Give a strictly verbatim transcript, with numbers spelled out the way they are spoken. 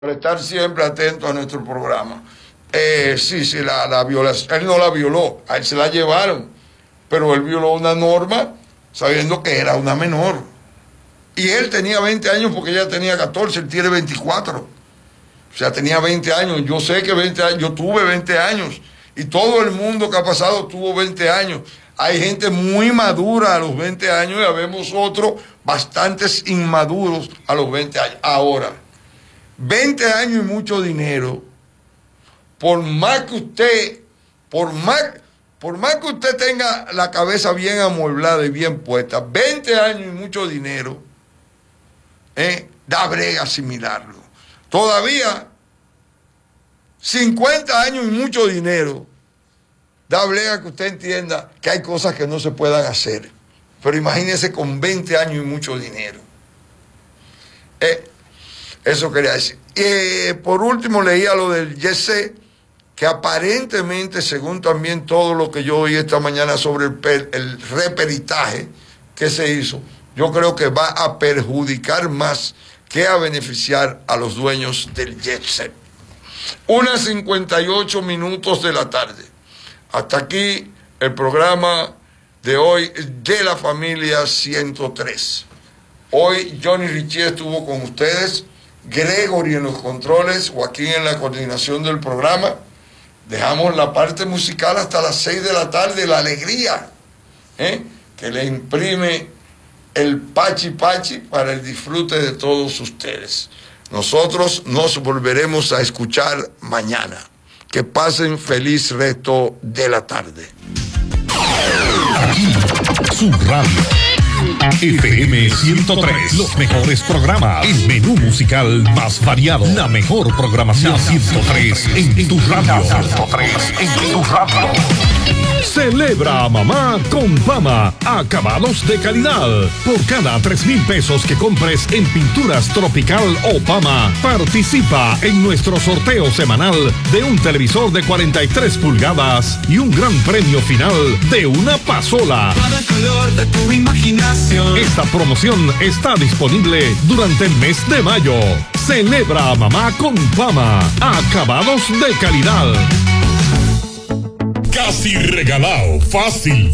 por estar siempre atento a nuestro programa. Eh, sí, sí, la, la violación, él no la violó, a él se la llevaron, pero él violó una norma sabiendo que era una menor. Y él tenía veinte años porque ella tenía catorce, él tiene veinticuatro. O sea, tenía veinte años. Yo sé que veinte años, yo tuve veinte años. Y todo el mundo que ha pasado tuvo veinte años. Hay gente muy madura a los veinte años y habemos otros bastantes inmaduros a los veinte años. Ahora, veinte años y mucho dinero, por más que usted, por más, por más que usted tenga la cabeza bien amueblada y bien puesta, veinte años y mucho dinero, eh, da brega asimilarlo. Todavía, cincuenta años y mucho dinero, da brega que usted entienda que hay cosas que no se puedan hacer. Pero imagínese con veinte años y mucho dinero. Eh, eso quería decir. Eh, por último, leía lo del Yesé, que aparentemente, según también todo lo que yo oí esta mañana sobre el, per, el reperitaje que se hizo, yo creo que va a perjudicar más que a beneficiar a los dueños del jet set. Una cincuenta y ocho minutos de la tarde. Hasta aquí el programa de hoy de la familia ciento tres. Hoy Johnny Richie estuvo con ustedes, Gregory en los controles, Joaquín en la coordinación del programa. Dejamos la parte musical hasta las seis de la tarde, la alegría, ¿eh? que le imprime el Pachi Pachi para el disfrute de todos ustedes. Nosotros nos volveremos a escuchar mañana. Que pasen feliz resto de la tarde. Aquí, su radio. F M ciento tres, los mejores programas, el menú musical más variado, la mejor programación. ciento tres en tu radio. ciento tres en tu radio. Celebra a mamá con Pama, acabados de calidad. Por cada tres mil pesos que compres en pinturas Tropical o Pama, participa en nuestro sorteo semanal de un televisor de cuarenta y tres pulgadas y un gran premio final de una pasola. Cada color de tu imaginación. Esta promoción está disponible durante el mes de mayo. Celebra a mamá con Pama, acabados de calidad. Casi regalado, fácil.